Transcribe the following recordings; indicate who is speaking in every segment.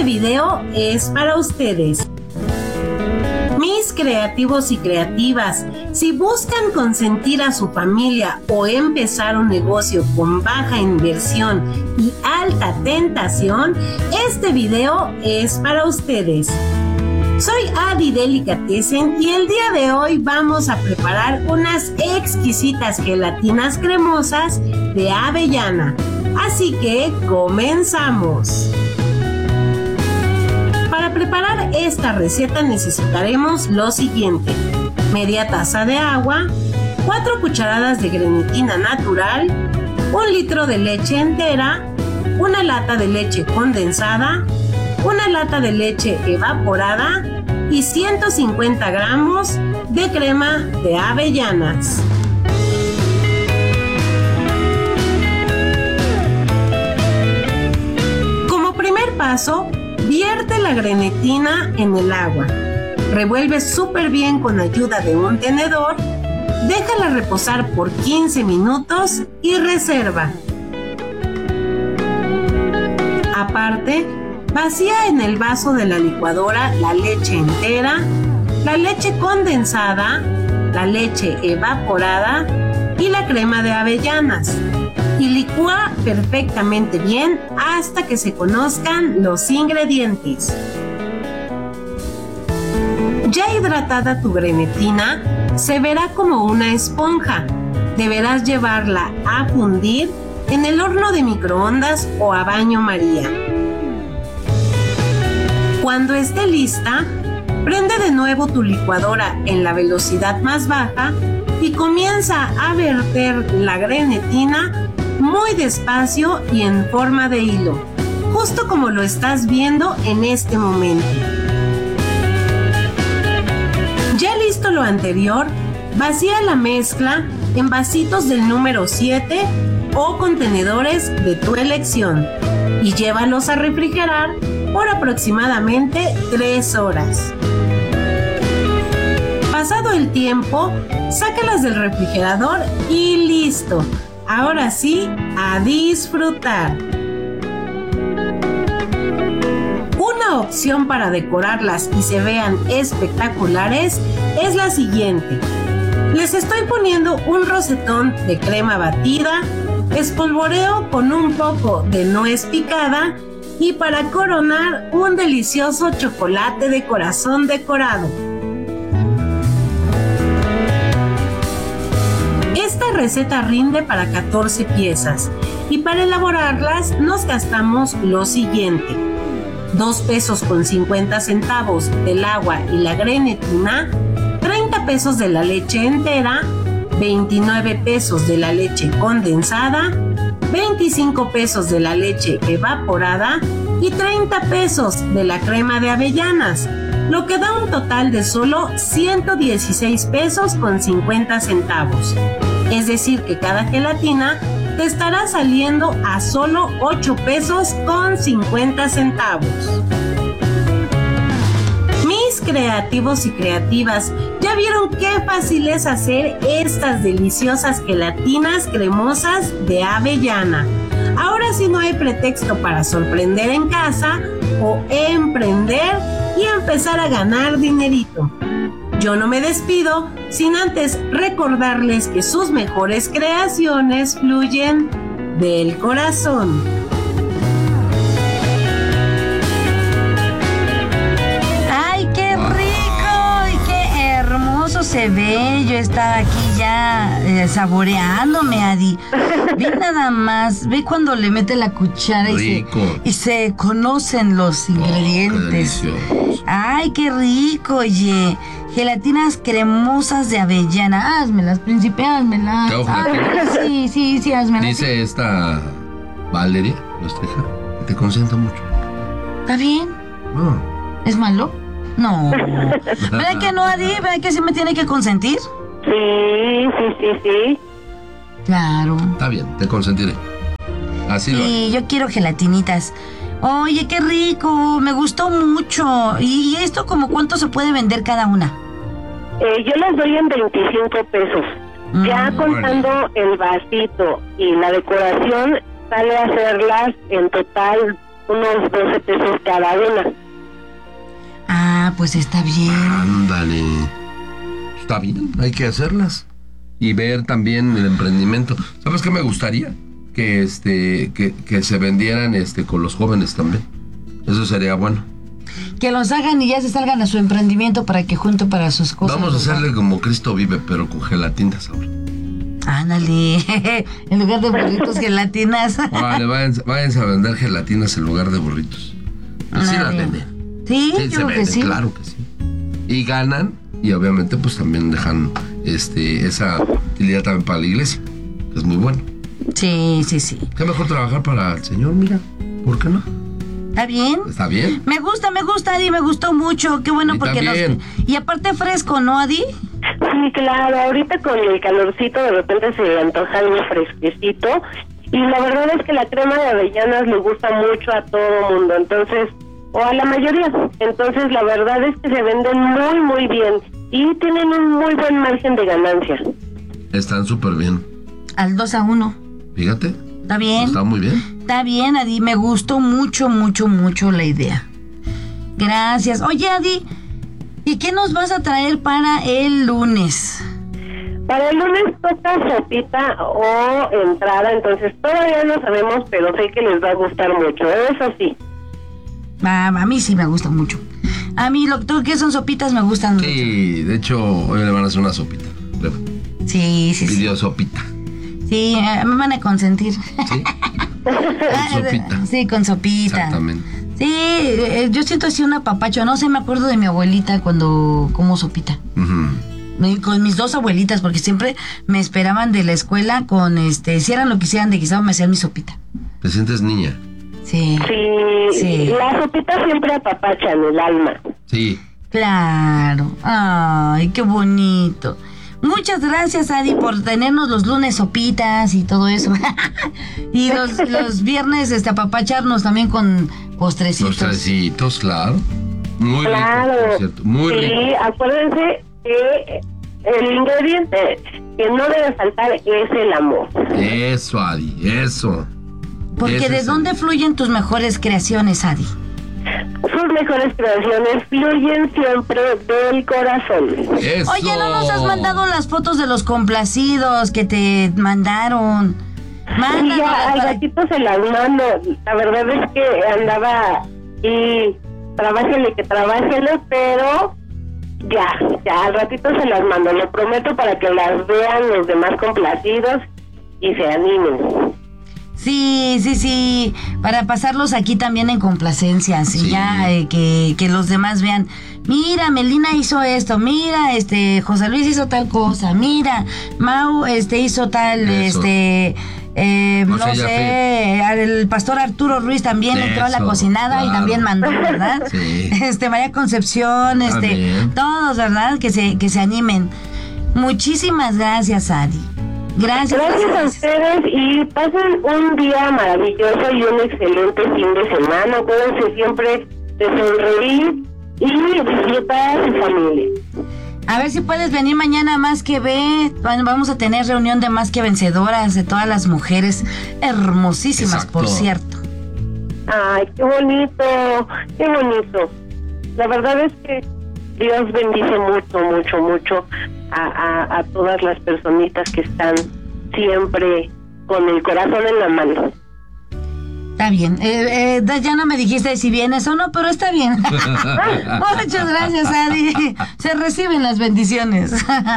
Speaker 1: video es para ustedes. Mis creativos y creativas, si buscan consentir a su familia o empezar un negocio con baja inversión y alta tentación, este video es para ustedes. Soy Adi Delicatessen y el día de hoy vamos a preparar unas exquisitas gelatinas cremosas de avellana. Así que comenzamos. Para preparar esta receta necesitaremos lo siguiente: media taza de agua, 4 cucharadas de grenetina natural, 1 litro de leche entera, una lata de leche condensada, una lata de leche evaporada y 150 gramos de crema de avellanas. Como primer paso, vierte la grenetina en el agua. Revuelve súper bien con ayuda de un tenedor. Déjala reposar por 15 minutos y reserva. Aparte, vacía en el vaso de la licuadora la leche entera, la leche condensada, la leche evaporada y la crema de avellanas. Y licúa perfectamente bien hasta que se conozcan los ingredientes. Ya hidratada tu grenetina, se verá como una esponja. Deberás llevarla a fundir en el horno de microondas o a baño María. Cuando esté lista, prende de nuevo tu licuadora en la velocidad más baja y comienza a verter la grenetina muy despacio y en forma de hilo, justo como lo estás viendo en este momento. Ya listo lo anterior, vacía la mezcla en vasitos del número 7 o contenedores de tu elección y llévalos a refrigerar por aproximadamente 3 horas. Pasado el tiempo, sácalas del refrigerador y listo. Ahora sí, a disfrutar. Una opción para decorarlas y se vean espectaculares es la siguiente. Les estoy poniendo un rosetón de crema batida, espolvoreo con un poco de nuez picada y para coronar un delicioso chocolate de corazón decorado. Esta receta rinde para 14 piezas y para elaborarlas nos gastamos lo siguiente: 2 pesos con 50 centavos del agua y la grenetina, 30 pesos de la leche entera, 29 pesos de la leche condensada, 25 pesos de la leche evaporada y 30 pesos de la crema de avellanas, lo que da un total de solo 116 pesos con 50 centavos. Es decir que cada gelatina te estará saliendo a solo 8 pesos con 50 centavos. Mis creativos y creativas, ¿ya vieron qué fácil es hacer estas deliciosas gelatinas cremosas de avellana? Ahora sí no hay pretexto para sorprender en casa o emprender y empezar a ganar dinerito. Yo no me despido sin antes recordarles que sus mejores creaciones fluyen del corazón.
Speaker 2: ¡Ay, qué rico! Y qué hermoso se ve. Yo estaba aquí ya saboreándome, Adi. Ve nada más, ve cuando le mete la cuchara y se conocen los ingredientes.
Speaker 3: Qué delicioso.
Speaker 2: ¡Ay, qué rico! Oye, gelatinas cremosas de avellana. Házmelas, príncipe, házmelas. Sí, házmelas.
Speaker 3: Dice esta Valeria, nuestra hija, que te consienta mucho.
Speaker 2: ¿Está bien?
Speaker 3: No.
Speaker 2: ¿Es malo? No. ¿Verdad que no, Adi? ¿Verdad que sí me tiene que consentir?
Speaker 4: Sí.
Speaker 2: Claro.
Speaker 3: Está bien, te consentiré. Así lo
Speaker 2: Y yo quiero gelatinitas. Oye, qué rico, me gustó mucho. ¿Y esto como cuánto se puede vender cada una?
Speaker 4: Yo las doy en 25 pesos. Ya contando el vasito y la decoración, sale a hacerlas en total unos 12 pesos cada una.
Speaker 2: Ah, pues está bien.
Speaker 3: Ándale. Está bien, hay que hacerlas. Y ver también el emprendimiento. ¿Sabes qué me gustaría? Que que se vendieran con los jóvenes también. Eso sería bueno.
Speaker 2: Que los hagan y ya se salgan a su emprendimiento para que junten para sus cosas.
Speaker 3: Vamos a hacerle como Cristo vive, pero con gelatinas ahora.
Speaker 2: Ándale, en lugar de burritos, gelatinas.
Speaker 3: Vale, váyanse a vender gelatinas en lugar de burritos. Y sí las venden.
Speaker 2: Sí,
Speaker 3: Sí,
Speaker 2: yo
Speaker 3: se
Speaker 2: creo que
Speaker 3: venden,
Speaker 2: sí.
Speaker 3: claro que sí. Y ganan, y obviamente pues también dejan esa utilidad también para la iglesia, que es muy bueno.
Speaker 2: Sí, sí, sí.
Speaker 3: Qué mejor trabajar para el Señor, mira. ¿Por qué no?
Speaker 2: ¿Está bien?
Speaker 3: ¿Está bien?
Speaker 2: Me gusta, Adi, me gustó mucho. Qué bueno
Speaker 3: Y
Speaker 2: porque
Speaker 3: también.
Speaker 2: Y aparte fresco, ¿no, Adi?
Speaker 4: Sí, claro, ahorita con el calorcito de repente se antoja algo fresquecito y la verdad es que la crema de avellanas le gusta mucho a todo mundo, entonces, o a la mayoría, entonces la verdad es que se venden muy muy bien y tienen un muy buen margen de ganancia.
Speaker 3: Están súper bien.
Speaker 2: Al 2-1.
Speaker 3: Fíjate.
Speaker 2: ¿Está bien?
Speaker 3: Está muy bien.
Speaker 2: Está bien, Adi. Me gustó mucho, mucho, mucho la idea. Gracias. Oye, Adi, ¿y qué nos vas a traer para el lunes?
Speaker 4: Para el lunes toca sopita o entrada, entonces todavía no sabemos, pero sé que les va a gustar mucho, eso sí.
Speaker 2: A mí sí me gusta mucho. A mí lo que son sopitas me gustan mucho.
Speaker 3: Sí, de hecho, hoy le van a hacer una sopita.
Speaker 2: Sí, sí, sí.
Speaker 3: Pidió sopita.
Speaker 2: Sí, me van a consentir.
Speaker 3: ¿Sí? Con sopita.
Speaker 2: Sí, con sopita.
Speaker 3: Exactamente.
Speaker 2: Sí, yo siento así un apapacho. No sé, me acuerdo de mi abuelita cuando como sopita.
Speaker 3: Ujú.
Speaker 2: Con mis dos abuelitas, porque siempre me esperaban de la escuela con hicieran lo que hicieran de guisado, me hacían mi sopita.
Speaker 3: ¿Te sientes niña?
Speaker 2: Sí.
Speaker 4: Sí,
Speaker 2: Sí.
Speaker 4: la sopita siempre apapacha en el alma.
Speaker 3: Sí.
Speaker 2: Claro. Ay, qué bonito. Muchas gracias, Adi, por tenernos los lunes sopitas y todo eso. Y los viernes apapacharnos también con postrecitos.
Speaker 3: Los trecitos, claro. Muy
Speaker 4: Claro.
Speaker 3: rico, por cierto. Muy
Speaker 4: sí,
Speaker 3: rico.
Speaker 4: acuérdense que el ingrediente que no debe faltar es el amor.
Speaker 3: Eso, Adi, eso.
Speaker 2: Porque
Speaker 3: Ese
Speaker 2: ¿de
Speaker 3: es
Speaker 2: dónde fluyen tus mejores creaciones, Adi?
Speaker 4: Sus mejores creaciones fluyen siempre del corazón.
Speaker 3: Eso.
Speaker 2: Oye, ¿no nos has mandado las fotos de los complacidos que te mandaron?
Speaker 4: Y
Speaker 2: Mándanos
Speaker 4: ya al
Speaker 2: para...
Speaker 4: ratito se las mando. La verdad es que andaba y trabájele, pero ya al ratito se las mando. Lo prometo para que las vean los demás complacidos y se animen.
Speaker 2: Sí, para pasarlos aquí también en complacencias y
Speaker 3: Sí.
Speaker 2: ya que los demás vean, mira, Melina hizo esto, mira, José Luis hizo tal cosa, mira, Mau hizo tal,
Speaker 3: Eso.
Speaker 2: no
Speaker 3: José
Speaker 2: sé, el pastor Arturo Ruiz también entró a la
Speaker 3: Eso,
Speaker 2: cocinada y
Speaker 3: claro.
Speaker 2: también mandó, ¿verdad?
Speaker 3: Sí.
Speaker 2: María Concepción,
Speaker 3: bien.
Speaker 2: todos, ¿verdad? Que se animen. Muchísimas gracias, Adi. Gracias.
Speaker 4: Gracias a ustedes y pasen un día maravilloso y un excelente fin de semana. Acuérdense siempre de sonreír y disfrutar a su familia.
Speaker 2: A ver si puedes venir mañana a Más que Ve. Vamos a tener reunión de Más que Vencedoras, de todas las mujeres hermosísimas,
Speaker 3: Exacto.
Speaker 2: por cierto.
Speaker 4: Ay, qué bonito, qué bonito. La verdad es que Dios bendice mucho a todas las personitas que están siempre con el corazón en la mano.
Speaker 2: Está bien. Ya no me dijiste si vienes o no, pero está bien. Muchas gracias, Adi. Se reciben las bendiciones.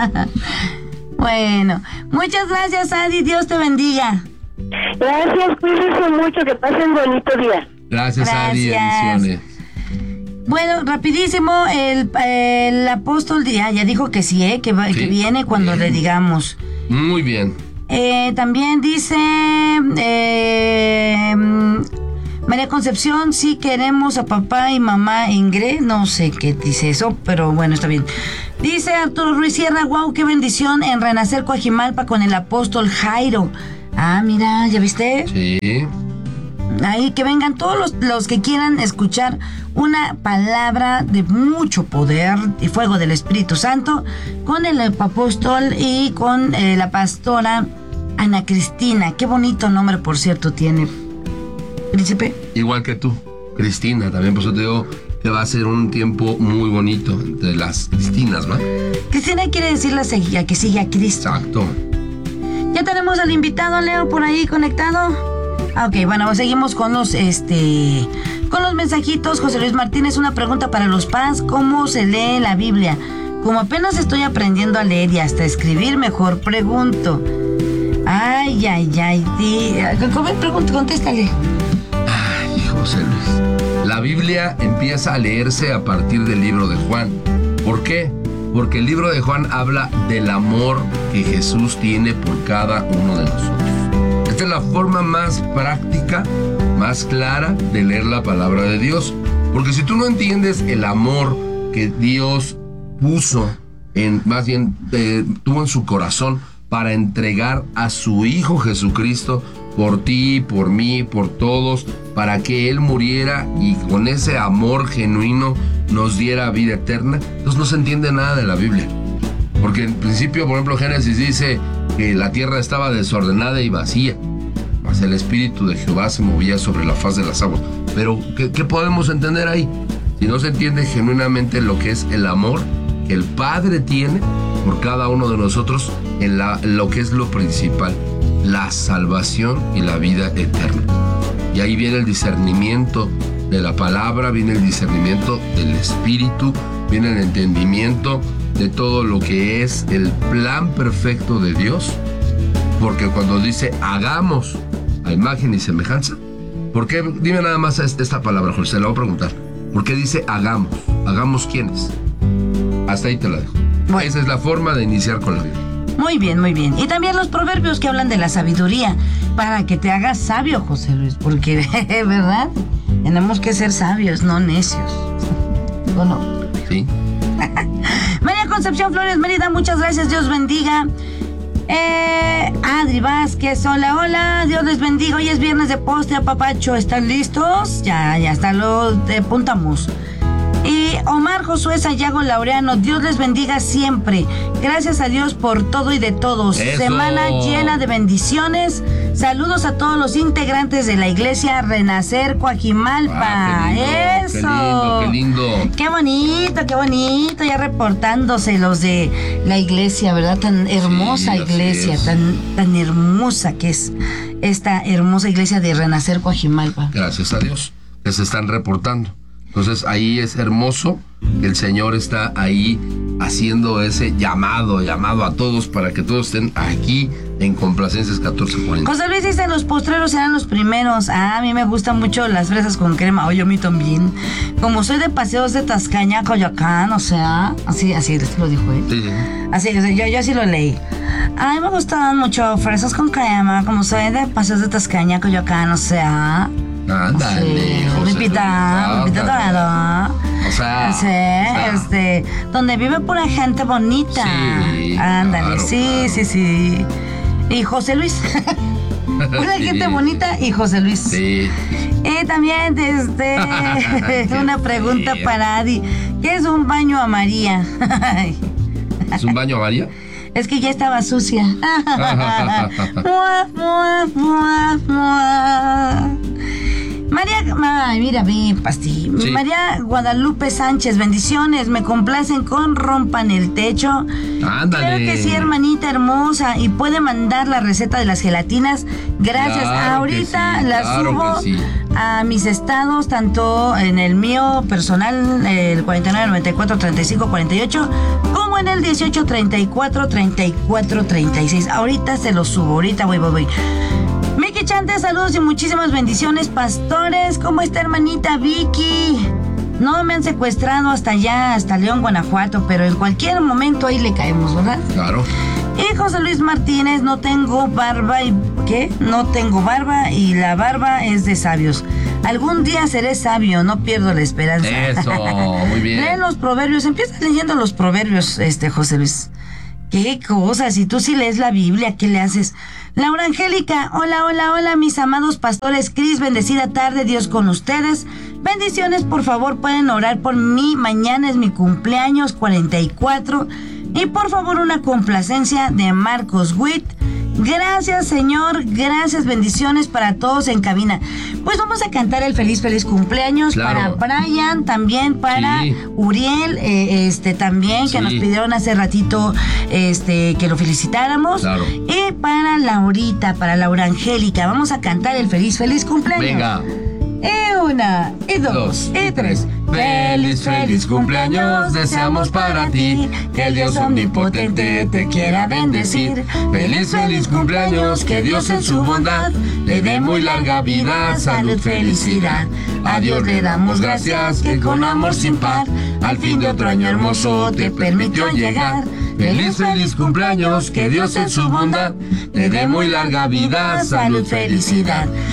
Speaker 2: Bueno, muchas gracias, Adi. Dios te bendiga.
Speaker 4: Gracias, cuídense mucho, que pasen bonito día.
Speaker 3: Gracias, Adi.
Speaker 2: Gracias.
Speaker 3: Bendiciones.
Speaker 2: Bueno, rapidísimo, el apóstol ya dijo que sí, que
Speaker 3: Sí.
Speaker 2: viene cuando
Speaker 3: Bien.
Speaker 2: le digamos.
Speaker 3: Muy bien.
Speaker 2: También dice María Concepción, sí queremos a papá y mamá Ingrid, no sé qué dice eso, pero bueno, está bien. Dice Arturo Ruiz Sierra, wow, qué bendición en Renacer Coajimalpa con el apóstol Jairo. Ah, mira, ¿ya viste?
Speaker 3: Sí.
Speaker 2: Ahí que vengan todos los que quieran escuchar una palabra de mucho poder y fuego del Espíritu Santo con el apóstol y con la pastora Ana Cristina. Qué bonito nombre, por cierto, tiene. príncipe.
Speaker 3: Igual que tú, Cristina, también por eso te digo que va a ser un tiempo muy bonito entre las Cristinas, ¿va?
Speaker 2: Cristina quiere decir la seguida, que sigue a Cristo.
Speaker 3: Exacto.
Speaker 2: Ya tenemos al invitado, Leo, por ahí conectado. Ok, bueno, seguimos con los mensajitos. José Luis Martínez, una pregunta para los PAS. ¿Cómo se lee la Biblia? Como apenas estoy aprendiendo a leer y hasta escribir, mejor pregunto. Ay. Pregunta, contéstale.
Speaker 3: Ay, José Luis. La Biblia empieza a leerse a partir del libro de Juan. ¿Por qué? Porque el libro de Juan habla del amor que Jesús tiene por cada uno de nosotros. Esta es la forma más práctica, más clara de leer la palabra de Dios. Porque si tú no entiendes el amor que Dios puso, tuvo en su corazón para entregar a su Hijo Jesucristo por ti, por mí, por todos, para que Él muriera y con ese amor genuino nos diera vida eterna, entonces no se entiende nada de la Biblia. Porque en principio, por ejemplo, Génesis dice que la tierra estaba desordenada y vacía, mas el Espíritu de Jehová se movía sobre la faz de las aguas. Pero, ¿qué podemos entender ahí? Si no se entiende genuinamente lo que es el amor que el Padre tiene por cada uno de nosotros en lo que es lo principal, la salvación y la vida eterna. Y ahí viene el discernimiento de la palabra, viene el discernimiento del Espíritu, viene el entendimiento de todo lo que es el plan perfecto de Dios. Porque cuando dice hagamos a imagen y semejanza, ¿por qué? Dime nada más esta palabra, José, la voy a preguntar. ¿Por qué dice hagamos? ¿Hagamos quiénes? Hasta ahí te la dejo. Bueno. Esa es la forma de iniciar con la Biblia.
Speaker 2: Muy bien, muy bien. Y también los proverbios que hablan de la sabiduría, para que te hagas sabio, José Luis, porque, ¿verdad? Tenemos que ser sabios, no necios. ¿O no?
Speaker 3: Sí.
Speaker 2: María Concepción Flores Mérida, muchas gracias, Dios bendiga. Adri Vázquez, hola, Dios les bendiga. Hoy es viernes de postre, apapacho, ¿están listos? Ya está, lo apuntamos. Y Omar Josué Sayago Laureano, Dios les bendiga siempre. Gracias a Dios por todo y de todos.
Speaker 3: Eso.
Speaker 2: Semana llena de bendiciones. Saludos a todos los integrantes de la iglesia Renacer Coajimalpa. Eso.
Speaker 3: Qué lindo.
Speaker 2: Qué bonito. Ya reportándose los de la iglesia, ¿verdad? Tan hermosa iglesia, tan hermosa que es esta hermosa iglesia de Renacer Coajimalpa.
Speaker 3: Gracias a Dios que se están reportando. Entonces ahí es hermoso que el Señor está ahí haciendo ese llamado a todos para que todos estén aquí en Complacencias 1440.
Speaker 2: José Luis dice, los postreros serán los primeros. A mí me gustan mucho las fresas con crema. Oye, a mí también. Como soy de paseos de Tascaña, Coyoacán, o sea, así lo dijo él.
Speaker 3: Sí.
Speaker 2: Así, yo así lo leí. A mí me gustan mucho fresas con crema, como soy de paseos de Tascaña, Coyoacán, o sea...
Speaker 3: Ándale, José.
Speaker 2: Lupita Dorado.
Speaker 3: O sea,
Speaker 2: sí, donde vive pura gente bonita.
Speaker 3: Sí,
Speaker 2: ándale,
Speaker 3: claro,
Speaker 2: sí. Y José Luis. Pura gente bonita y José Luis.
Speaker 3: Sí.
Speaker 2: Y también, una pregunta para Adi. ¿Qué es un baño a María?
Speaker 3: ¿Es un baño a María?
Speaker 2: Es que ya estaba sucia. Mira, Pasti.
Speaker 3: Sí.
Speaker 2: María Guadalupe Sánchez, bendiciones. Me complacen con Rompan el Techo.
Speaker 3: Ándale.
Speaker 2: Claro que sí, hermanita hermosa. Y puede mandar la receta de las gelatinas. Gracias.
Speaker 3: Claro
Speaker 2: ahorita
Speaker 3: sí,
Speaker 2: la
Speaker 3: claro
Speaker 2: subo
Speaker 3: sí.
Speaker 2: a mis estados, tanto en el mío personal, el 49 94 35 48, como en el 18 34 34 36. Ahorita se los subo. Ahorita voy. Miki Chante, saludos y muchísimas bendiciones, pastores. ¿Cómo está, hermanita Vicky? No me han secuestrado hasta allá, hasta León, Guanajuato, pero en cualquier momento ahí le caemos, ¿verdad?
Speaker 3: Claro.
Speaker 2: Y José Luis Martínez, no tengo barba y... ¿Qué? No tengo barba y la barba es de sabios. Algún día seré sabio, no pierdo la esperanza.
Speaker 3: Eso, muy bien.
Speaker 2: Lee los proverbios, empieza leyendo los proverbios, José Luis. ¿Qué cosas? Si tú sí lees la Biblia, ¿qué le haces? Laura Angélica, hola, mis amados pastores. Cris, bendecida tarde, Dios con ustedes. Bendiciones, por favor, pueden orar por mí. Mañana es mi cumpleaños 44. Y por favor, una complacencia de Marcos Witt, Gracias, Señor. Gracias, bendiciones para todos en cabina. Pues vamos a cantar el feliz cumpleaños
Speaker 3: Claro.
Speaker 2: para Brian, también para
Speaker 3: Sí.
Speaker 2: Uriel, también, que
Speaker 3: Sí.
Speaker 2: nos pidieron hace ratito que lo felicitáramos.
Speaker 3: Claro.
Speaker 2: Y para Laurita, para Laura Angélica. Vamos a cantar el feliz cumpleaños.
Speaker 3: Venga.
Speaker 2: Y una, y dos, y tres.
Speaker 3: Feliz cumpleaños deseamos para ti. Que el Dios omnipotente te quiera bendecir. Feliz cumpleaños, que Dios en su bondad le dé muy larga vida, salud, felicidad. A Dios le damos gracias que con amor sin par al fin de otro año hermoso te permitió llegar. Feliz cumpleaños, que Dios en su bondad le dé muy larga vida, salud, felicidad.